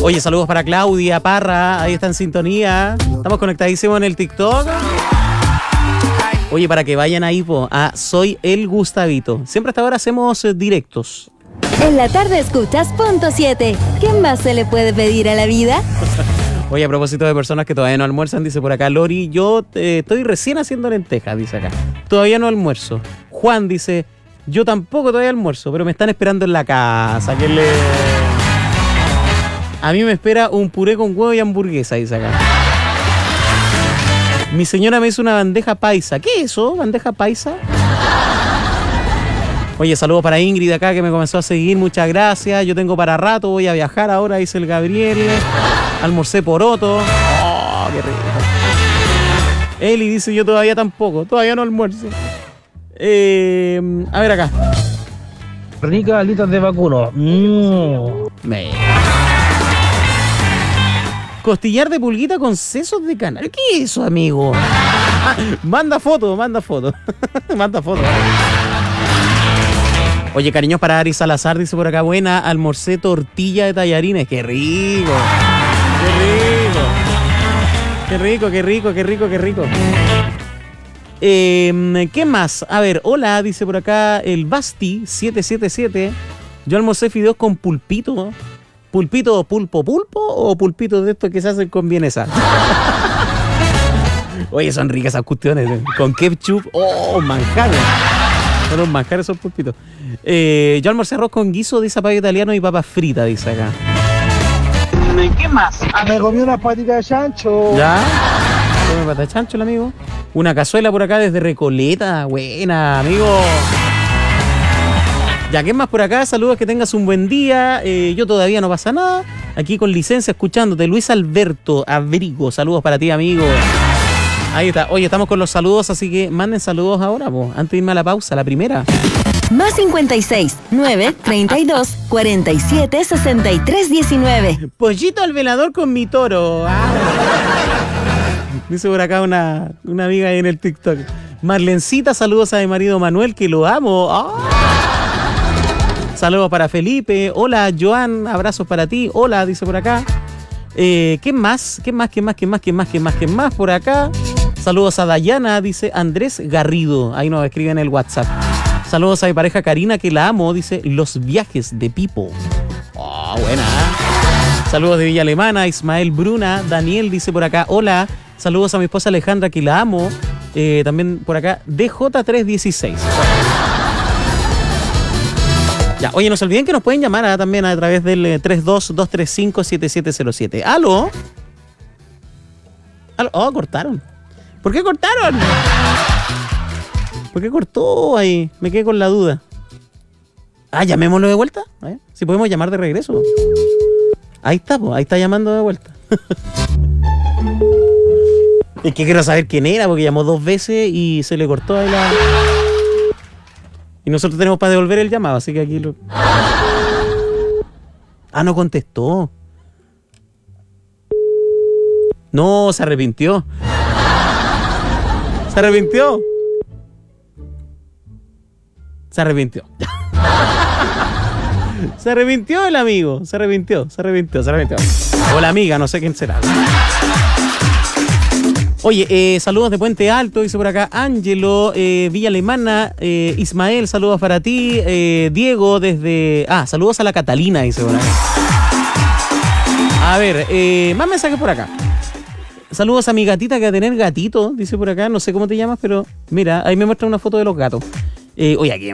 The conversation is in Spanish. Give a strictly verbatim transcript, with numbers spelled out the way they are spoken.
Oye, saludos para Claudia Parra, ahí está en sintonía. Estamos conectadísimos en el TikTok. Oye, para que vayan ahí, po, a Soy el Gustavito. Siempre hasta ahora hacemos eh, directos. En la tarde escuchas Punto siete. ¿Qué más se le puede pedir a la vida? Oye, a propósito de personas que todavía no almuerzan, dice por acá Lori, yo eh, estoy recién haciendo lentejas, dice acá. Todavía no almuerzo. Juan dice, yo tampoco todavía almuerzo, pero me están esperando en la casa. Que le... A mí me espera un puré con huevo y hamburguesa, dice acá. Mi señora me hizo una bandeja paisa. ¿Qué es eso? ¿Bandeja paisa? Oye, saludos para Ingrid acá que me comenzó a seguir. Muchas gracias. Yo tengo para rato. Voy a viajar ahora, dice el Gabriel. Almorcé poroto. Oh, qué rico. Eli dice yo todavía tampoco. Todavía no almuerzo. Eh, a ver acá. Ricas alitas de vacuno. Mm. Me... Costillar de pulguita con sesos de canario. ¿Qué es eso, amigo? Manda foto, manda foto. Manda foto. Oye, cariños para Ari Salazar, dice por acá, buena, almorcé tortilla de tallarines. ¡Qué rico! ¡Qué rico! ¡Qué rico, qué rico, qué rico, qué rico! Eh, ¿Qué más? A ver, hola, dice por acá el Basti siete siete siete. Yo almorcé fideos con pulpito. ¿Pulpito pulpo pulpo o pulpito de estos que se hacen con vienesa? Oye, son ricas esas cuestiones. ¿eh? Con ketchup. ¡Oh, manjares! Son los manjares, esos pulpitos. Eh, yo almorcé arroz con guiso de zapallo italiano y papas fritas, dice acá. ¿Qué más? Me comí unas patitas de chancho. ¿Ya? Come patas de chancho el amigo. Una cazuela por acá desde Recoleta. Buena, amigo. Ya, ¿qué más por acá? Saludos, que tengas un buen día. Eh, yo todavía no pasa nada. Aquí con licencia escuchándote. Luis Alberto Abrigo. Saludos para ti, amigo. Ahí está. Oye, estamos con los saludos, así que manden saludos ahora, po, antes de irme a la pausa, la primera. Más cincuenta y seis, nueve, treinta y dos, cuarenta y siete, sesenta y tres, diecinueve. Pollito al velador con mi toro. Ah. Dice por acá una, una amiga ahí en el TikTok. Marlencita, saludos a mi marido Manuel, que lo amo. Ah. Saludos para Felipe. Hola, Joan, abrazos para ti. Hola, dice por acá. Eh, ¿Qué más? ¿Qué más? ¿Qué más? ¿Qué más? ¿Qué más? ¿Qué más? ¿Qué más por acá? Saludos a Dayana, dice Andrés Garrido. Ahí nos escribe en el WhatsApp. Saludos a mi pareja Karina, que la amo. Dice Los Viajes de Pipo. Oh, buena. Saludos de Villa Alemana, Ismael Bruna. Daniel dice por acá, hola. Saludos a mi esposa Alejandra, que la amo. Eh, también por acá, D J trescientos dieciséis. Ya, oye, no se olviden que nos pueden llamar ¿eh? también a través del eh, tres dos dos tres cinco siete siete cero siete. ¿Aló? ¿Aló? Oh, cortaron. ¿Por qué cortaron? ¿Por qué cortó ahí? Me quedé con la duda. Ah, llamémoslo de vuelta. A ver, si podemos llamar de regreso. Ahí está, pues, ahí está llamando de vuelta. Es que quiero saber quién era, porque llamó dos veces y se le cortó ahí la... Y nosotros tenemos para devolver el llamado, así que aquí lo... Ah, no contestó. No, se arrepintió. Se arrepintió. Se arrepintió. Se arrepintió el amigo. Se arrepintió, se arrepintió, se arrepintió. O la amiga, no sé quién será. Oye, eh, saludos de Puente Alto, dice por acá Ángelo, eh, Villa Alemana, eh, Ismael, saludos para ti, eh, Diego desde... Ah, saludos a la Catalina, dice por acá. A ver, eh, más mensajes por acá. Saludos a mi gatita que va a tener gatito, dice por acá, no sé cómo te llamas, pero mira, ahí me muestra una foto de los gatos. Eh, oye, aquí